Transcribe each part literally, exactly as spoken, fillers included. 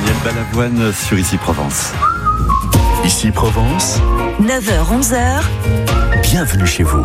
Daniel Balavoine sur Ici Provence. Ici Provence, neuf heures onze heures. Bienvenue chez vous.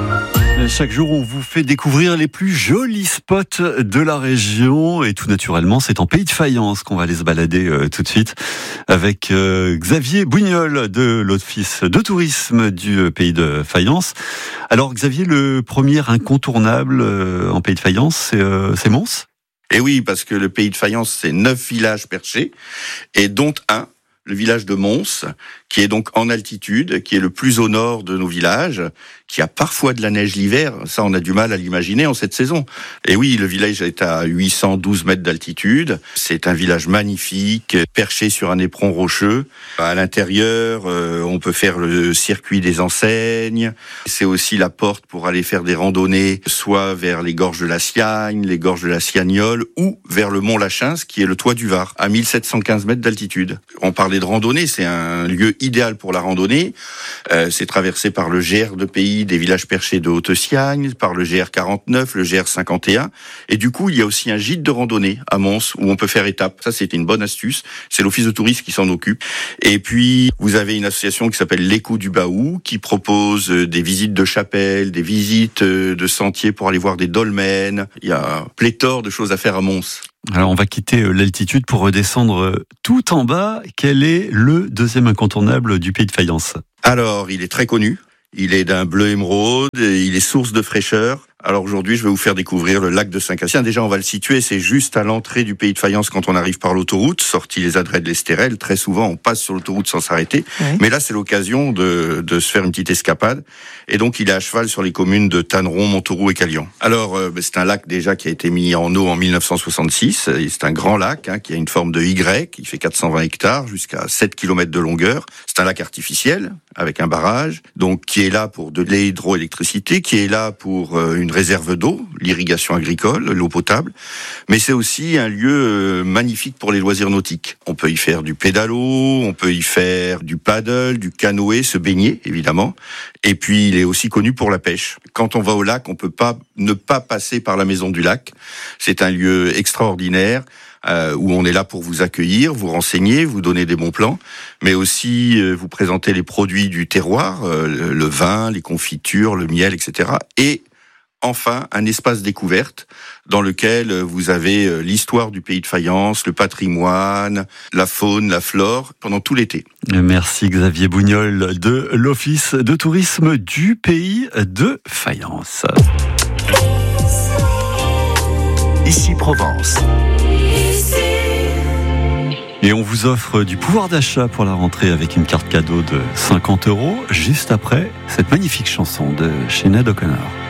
Chaque jour, on vous fait découvrir les plus jolis spots de la région. Et tout naturellement, c'est en Pays de Fayence qu'on va aller se balader euh, tout de suite avec euh, Xavier Bougnol de l'Office de tourisme du euh, Pays de Fayence. Alors Xavier, le premier incontournable euh, en Pays de Fayence, c'est, euh, c'est Mons ? Et oui, parce que le Pays de Fayence, c'est neuf villages perchés, et dont un, le village de Mons, qui est donc en altitude, qui est le plus au nord de nos villages, qui a parfois de la neige l'hiver. Ça, on a du mal à l'imaginer en cette saison. Et oui, le village est à huit cent douze mètres d'altitude. C'est un village magnifique, perché sur un éperon rocheux. À l'intérieur, euh, on peut faire le circuit des enseignes. C'est aussi la porte pour aller faire des randonnées, soit vers les gorges de la Siagne, les gorges de la Siagnole, ou vers le mont Lachins, qui est le toit du Var, à mille sept cent quinze mètres d'altitude. On parlait de randonnée, c'est un lieu idéal pour la randonnée. Euh, c'est traversé par le G R de Pays, des villages perchés de Haute-Siagne, par le G R quarante-neuf, le G R cinquante et un. Et du coup, il y a aussi un gîte de randonnée à Mons où on peut faire étape. Ça, c'était une bonne astuce. C'est l'Office de tourisme qui s'en occupe. Et puis, vous avez une association qui s'appelle l'Écho du Baou, qui propose des visites de chapelles, des visites de sentiers pour aller voir des dolmens. Il y a pléthore de choses à faire à Mons. Alors on va quitter l'altitude pour redescendre tout en bas. Quel est le deuxième incontournable du Pays de Fayence ? Alors, il est très connu. Il est d'un bleu émeraude, il est source de fraîcheur. Alors aujourd'hui, je vais vous faire découvrir le lac de Saint-Cassien. Déjà, on va le situer, c'est juste à l'entrée du Pays de Fayence quand on arrive par l'autoroute, sortie les Adrets de l'Estérel. Très souvent, on passe sur l'autoroute sans s'arrêter. Oui. Mais là, c'est l'occasion de, de se faire une petite escapade. Et donc, il est à cheval sur les communes de Tanneron, Montauroux et Calian. Alors, euh, c'est un lac déjà qui a été mis en eau en mille neuf cent soixante-six. Et c'est un grand lac hein, qui a une forme de Y, il fait quatre cent vingt hectares, jusqu'à sept kilomètres de longueur. C'est un lac artificiel, avec un barrage, donc qui est là pour de l'hydroélectricité, qui est là pour euh, une réserve d'eau, l'irrigation agricole, l'eau potable, mais c'est aussi un lieu magnifique pour les loisirs nautiques. On peut y faire du pédalo, on peut y faire du paddle, du canoë, se baigner évidemment, et puis il est aussi connu pour la pêche. Quand on va au lac, on peut pas ne pas passer par la maison du lac. C'est un lieu extraordinaire. Euh, où on est là pour vous accueillir, vous renseigner, vous donner des bons plans, mais aussi euh, vous présenter les produits du terroir, euh, le, le vin, les confitures, le miel, et cetera. Et enfin, un espace découverte dans lequel vous avez l'histoire du Pays de Fayence, le patrimoine, la faune, la flore, pendant tout l'été. Merci Xavier Bougnol de l'Office de tourisme du Pays de Fayence. Ici Provence. Et on vous offre du pouvoir d'achat pour la rentrée avec une carte cadeau de cinquante euros, juste après cette magnifique chanson de Sinéad O'Connor.